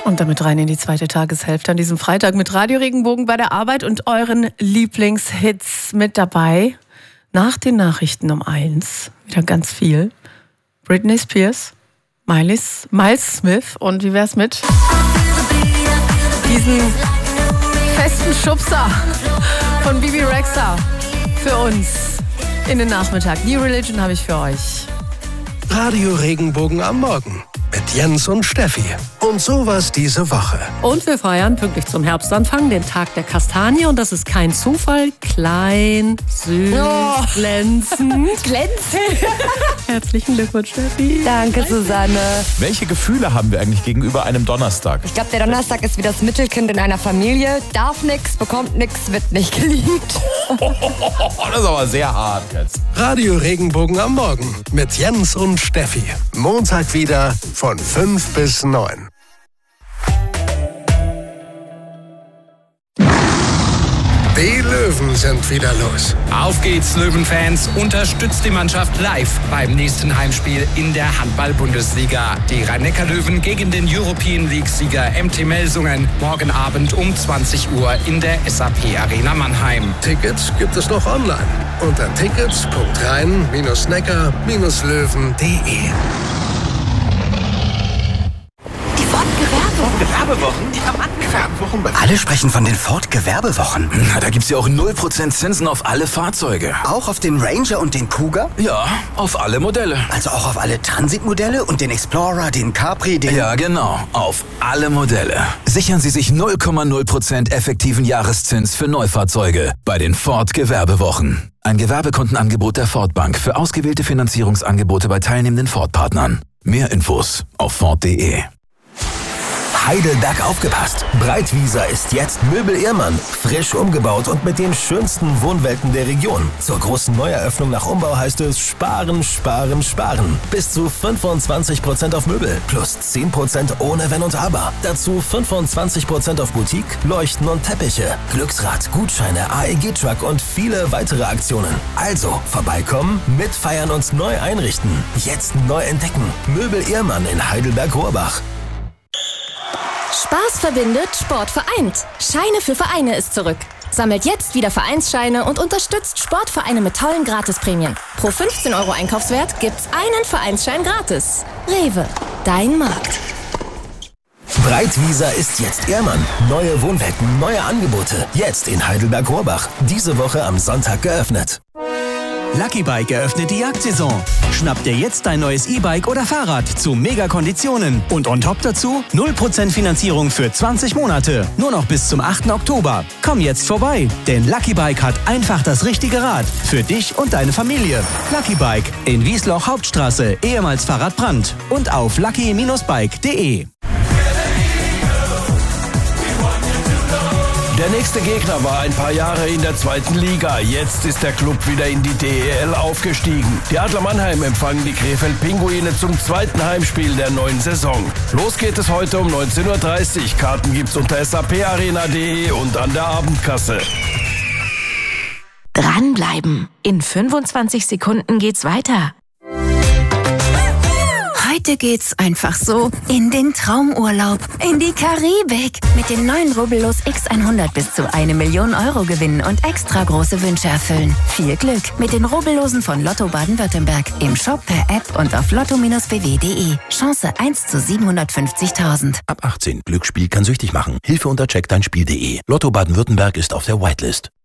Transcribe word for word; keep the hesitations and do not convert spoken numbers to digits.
Und damit rein in die zweite Tageshälfte an diesem Freitag mit Radio Regenbogen bei der Arbeit und euren Lieblingshits mit dabei. Nach den Nachrichten um eins, wieder ganz viel. Britney Spears, Miles, Miles Smith und wie wär's mit diesen festen Schubser von Bibi Rexha für uns in den Nachmittag. New Religion habe ich für euch. Radio Regenbogen am Morgen mit Jens und Steffi. Und sowas diese Woche. Und wir feiern pünktlich zum Herbstanfang den Tag der Kastanie. Und das ist kein Zufall. Klein, süß, oh. glänzend. Glänzend. Herzlichen Glückwunsch, Steffi. Danke, Susanne. Welche Gefühle haben wir eigentlich gegenüber einem Donnerstag? Ich glaube, der Donnerstag ist wie das Mittelkind in einer Familie. Darf nix, bekommt nix, wird nicht geliebt. Das ist aber sehr hart jetzt. Radio Regenbogen am Morgen mit Jens und Steffi. Montag wieder von fünf bis neun. Die Löwen sind wieder los. Auf geht's, Löwenfans. Unterstützt die Mannschaft live beim nächsten Heimspiel in der Handball-Bundesliga. Die Rhein-Neckar-Löwen gegen den European League-Sieger M T Melsungen. Morgen Abend um zwanzig Uhr in der S A P Arena Mannheim. Tickets gibt es noch online unter tickets punkt rhein neckar löwen punkt de. Gewerbewochen? Die Gewerbewochen bei Alle sprechen von den Ford-Gewerbewochen. Na, da gibt's ja auch null Prozent Zinsen auf alle Fahrzeuge. Auch auf den Ranger und den Kuga? Ja, auf alle Modelle. Also auch auf alle Transit-Modelle und den Explorer, den Capri, den... Ja, genau. Auf alle Modelle. Sichern Sie sich null Komma null Prozent effektiven Jahreszins für Neufahrzeuge bei den Ford-Gewerbewochen. Ein Gewerbekundenangebot der Ford Bank für ausgewählte Finanzierungsangebote bei teilnehmenden Ford-Partnern. Mehr Infos auf Ford punkt de. Heidelberg aufgepasst. Breitwieser ist jetzt Möbel Irrmann. Frisch umgebaut und mit den schönsten Wohnwelten der Region. Zur großen Neueröffnung nach Umbau heißt es sparen, sparen, sparen. Bis zu fünfundzwanzig Prozent auf Möbel. Plus zehn Prozent ohne Wenn und Aber. Dazu fünfundzwanzig Prozent auf Boutique, Leuchten und Teppiche. Glücksrad, Gutscheine, A E G-Truck und viele weitere Aktionen. Also vorbeikommen, mitfeiern und neu einrichten. Jetzt neu entdecken. Möbel Irrmann in Heidelberg-Rohrbach. Spaß verbindet, Sport vereint. Scheine für Vereine ist zurück. Sammelt jetzt wieder Vereinsscheine und unterstützt Sportvereine mit tollen Gratisprämien. Pro fünfzehn Euro Einkaufswert gibt's einen Vereinsschein gratis. Rewe, dein Markt. Breitwieser ist jetzt Irrmann. Neue Wohnwelten, neue Angebote. Jetzt in Heidelberg-Rohrbach. Diese Woche am Sonntag geöffnet. Lucky Bike eröffnet die Jagdsaison. Schnapp dir jetzt dein neues E-Bike oder Fahrrad zu Mega-Konditionen. Und on top dazu null Prozent Finanzierung für zwanzig Monate. Nur noch bis zum achten Oktober. Komm jetzt vorbei, denn Lucky Bike hat einfach das richtige Rad. Für dich und deine Familie. Lucky Bike in Wiesloch Hauptstraße, ehemals Fahrradbrand. Und auf lucky Bindestrich bike punkt de. Der nächste Gegner war ein paar Jahre in der zweiten Liga. Jetzt ist der Club wieder in die D E L aufgestiegen. Die Adler Mannheim empfangen die Krefeld-Pinguine zum zweiten Heimspiel der neuen Saison. Los geht es heute um neunzehn Uhr dreißig. Karten gibt's unter S A P arena punkt de und an der Abendkasse. Dranbleiben. In fünfundzwanzig Sekunden geht's weiter. Heute geht's einfach so in den Traumurlaub, in die Karibik. Mit dem neuen Rubbellos X hundert bis zu eine Million Euro gewinnen und extra große Wünsche erfüllen. Viel Glück mit den Rubbellosen von Lotto Baden-Württemberg. Im Shop, per App und auf lotto Bindestrich b w punkt de. Chance eins zu siebenhundertfünfzigtausend. Ab achtzehn. Glücksspiel kann süchtig machen. Hilfe unter check dein spiel punkt de. Lotto Baden-Württemberg ist auf der Whitelist.